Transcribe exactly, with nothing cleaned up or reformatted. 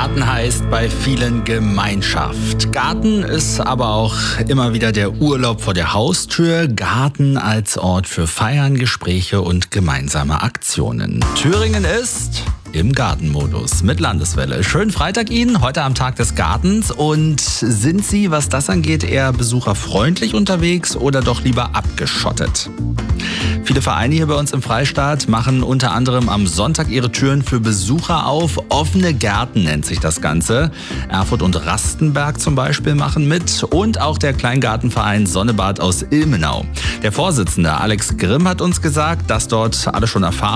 Garten heißt bei vielen Gemeinschaft. Garten ist aber auch immer wieder der Urlaub vor der Haustür. Garten als Ort für Feiern, Gespräche und gemeinsame Aktionen. Thüringen ist im Gartenmodus mit Landeswelle. Schönen Freitag Ihnen, heute am Tag des Gartens. Und sind Sie, was das angeht, eher besucherfreundlich unterwegs oder doch lieber abgeschottet? Viele Vereine hier bei uns im Freistaat machen unter anderem am Sonntag ihre Türen für Besucher auf. Offene Gärten nennt sich das Ganze. Erfurt und Rastenberg zum Beispiel machen mit und auch der Kleingartenverein Sonnebad aus Ilmenau. Der Vorsitzende Alex Grimm hat uns gesagt, dass dort alle schon Erfahrung